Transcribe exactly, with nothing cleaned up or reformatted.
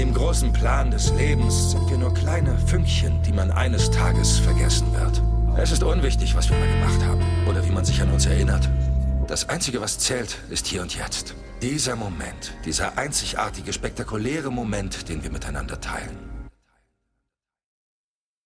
dem großen Plan des Lebens sind wir nur kleine Fünkchen, die man eines Tages vergessen wird. Es ist unwichtig, was wir mal gemacht haben oder wie man sich an uns erinnert. Das Einzige, was zählt, ist hier und jetzt. Dieser Moment, dieser einzigartige, spektakuläre Moment, den wir miteinander teilen.